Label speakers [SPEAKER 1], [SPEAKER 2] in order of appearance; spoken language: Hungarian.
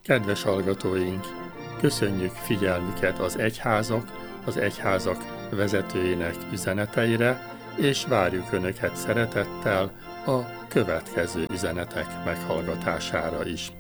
[SPEAKER 1] Kedves hallgatóink! Köszönjük figyelmüket az egyházak vezetőinek üzeneteire, és várjuk Önöket szeretettel a következő üzenetek meghallgatására is.